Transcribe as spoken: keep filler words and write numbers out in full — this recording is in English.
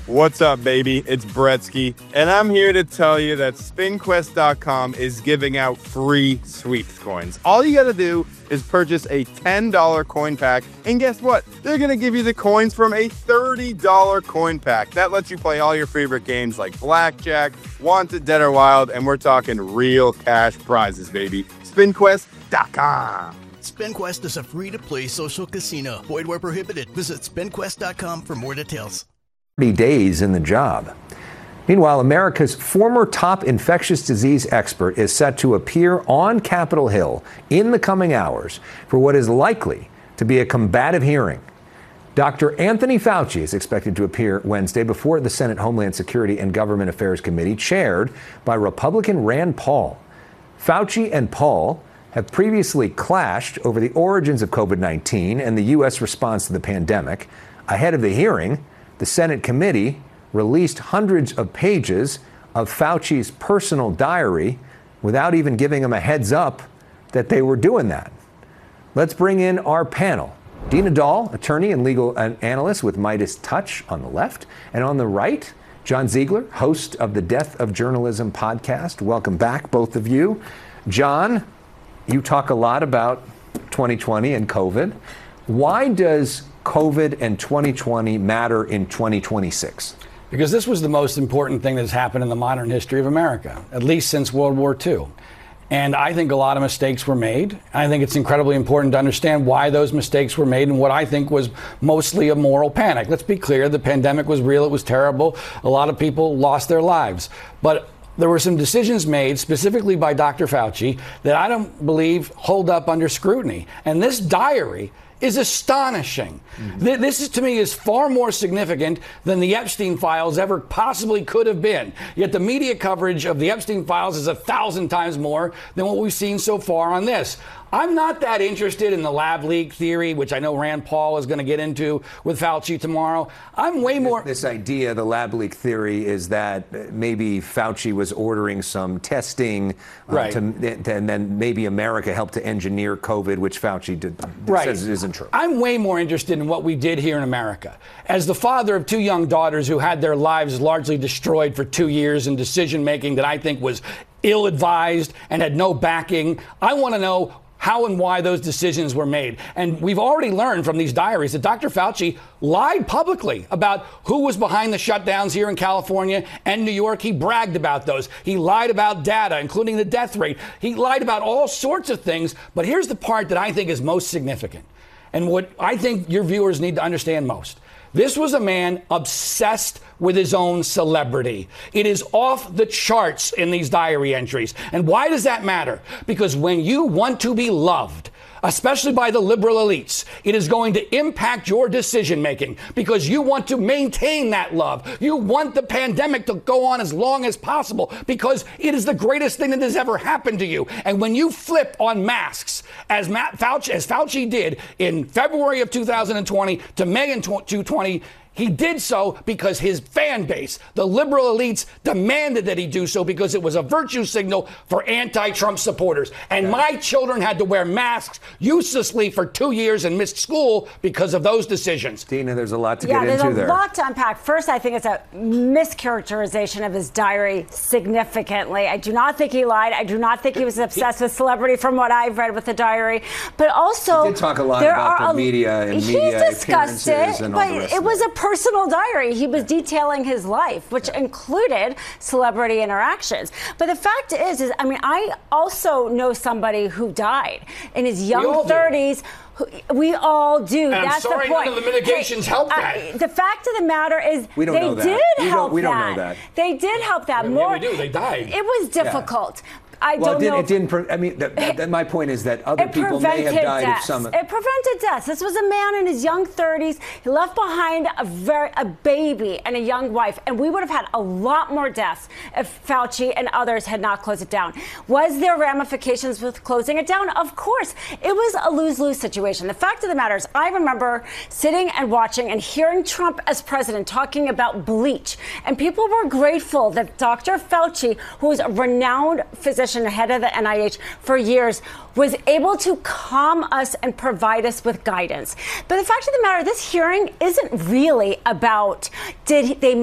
What's up, baby? It's Bretsky, and I'm here to tell you that spin quest dot com is giving out free sweeps coins. All you gotta do is purchase a ten dollar coin pack, and guess what? They're gonna give you the coins from a thirty dollar coin pack. That lets you play all your favorite games like Blackjack, Wanted, Dead or Wild, and we're talking real cash prizes, baby. spin quest dot com. SpinQuest is a free-to-play social casino. Void where prohibited. Visit spin quest dot com for more details. thirty days in the job. Meanwhile, America's former top infectious disease expert is set to appear on Capitol Hill in the coming hours for what is likely to be a combative hearing. Doctor Anthony Fauci is expected to appear Wednesday before the Senate Homeland Security and Government Affairs Committee, chaired by Republican Rand Paul. Fauci and Paul have previously clashed over the origins of COVID nineteen and the U S response to the pandemic. Ahead of the hearing, the Senate committee released hundreds of pages of Fauci's personal diary without even giving him a heads up that they were doing that. Let's bring in our panel. Dina Dahl, attorney and legal analyst with Midas Touch on the left, and on the right, John Ziegler, host of the Death of Journalism podcast. Welcome back, both of you. John, you talk a lot about twenty twenty and COVID. Why does COVID and twenty twenty matter in twenty twenty-six? Because this was the most important thing that's happened in the modern history of America, at least since World War Two. And I think a lot of mistakes were made. I think it's incredibly important to understand why those mistakes were made and what I think was mostly a moral panic. Let's be clear, the pandemic was real, it was terrible. A lot of people lost their lives. But there were some decisions made specifically by Doctor Fauci that I don't believe hold up under scrutiny. And this diary is astonishing. Mm-hmm. This is, to me, is far more significant than the Epstein files ever possibly could have been. Yet the media coverage of the Epstein files is a thousand times more than what we've seen so far on this. I'm not that interested in the lab leak theory, which I know Rand Paul is going to get into with Fauci tomorrow. I'm way more... This, this idea, the lab leak theory, is that maybe Fauci was ordering some testing, uh, right. to, and then maybe America helped to engineer COVID, which Fauci did, right. says isn't true. I'm way more interested in what we did here in America. As the father of two young daughters who had their lives largely destroyed for two years in decision-making that I think was ill-advised and had no backing, I want to know how and why those decisions were made. And we've already learned from these diaries that Doctor Fauci lied publicly about who was behind the shutdowns here in California and New York. He bragged about those. He lied about data, including the death rate. He lied about all sorts of things. But here's the part that I think is most significant, and what I think your viewers need to understand most. This was a man obsessed with his own celebrity. It is off the charts in these diary entries. And why does that matter? Because when you want to be loved, especially by the liberal elites, it is going to impact your decision making because you want to maintain that love. You want the pandemic to go on as long as possible because it is the greatest thing that has ever happened to you. And when you flip on masks, as Matt Fauci, as Fauci did in February of two thousand twenty to May in twenty twenty, he did so because his fan base, the liberal elites, demanded that he do so because it was a virtue signal for anti-Trump supporters. And my children had to wear masks uselessly for two years and missed school because of those decisions. Dina, there's a lot to yeah, get into there. Yeah, there's a lot to unpack. First, I think it's a mischaracterization of his diary significantly. I do not think he lied. I do not think he was obsessed with celebrity from what I've read with the diary. But also, he did talk a lot there about are the media and he's media discussed appearances it, and all but the rest it of was it. a personal diary. He was detailing his life, which yeah. included celebrity interactions. But the fact is, is I mean, I also know somebody who died in his young thirties. We all do. And That's I'm sorry, the point. none of the mitigations hey, help uh, that. The fact of the matter is, we don't they know that. did we help don't, we that. don't know that. They did help that yeah, more. Yeah, we do. They died. It was difficult. Yeah. I well, don't it, did, know. it didn't. Pre- I mean, the, the, my point is that other it people may have died deaths. of some. It prevented deaths. This was a man in his young thirties. He left behind a very a baby and a young wife, and we would have had a lot more deaths if Fauci and others had not closed it down. Was there ramifications with closing it down? Of course, it was a lose-lose situation. The fact of the matter is, I remember sitting and watching and hearing Trump as president talking about bleach, and people were grateful that Doctor Fauci, who is a renowned physician, head of the N I H for years, was able to calm us and provide us with guidance. But the fact of the matter, this hearing isn't really about did they